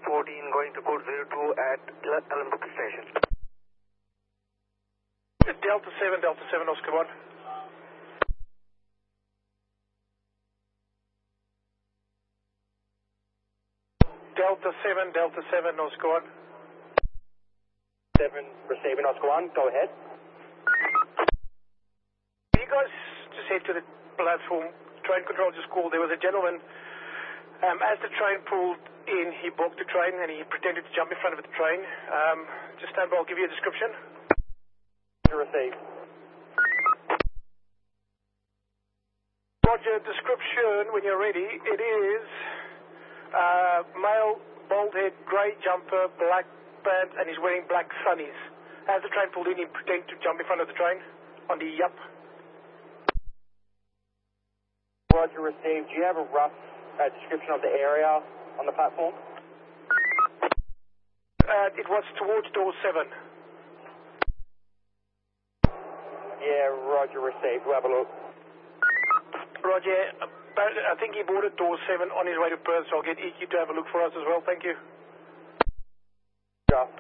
14 going to code 02 at Alambuki Station. Delta 7, Oscar 1. Delta 7, Oscar 1. 7, receiving Oscar 1, go ahead. You guys just head to the platform. Train control just called. There was a gentleman, as the train pulled in, he balked the train and he pretended to jump in front of the train. Just stand by, I'll give you a description. Receive. Roger, description when you're ready. It is male, bald head, grey jumper, black pants, and he's wearing black sunnies. As the train pulled in, he pretended to jump in front of the train on the yup. Roger, received. Do you have a rough description of the area on the platform? It was towards door 7. Yeah, Roger, received. We'll have a look. Roger, I think he boarded door 7 on his way to Perth, so I'll get EQ to have a look for us as well. Thank you. Yeah.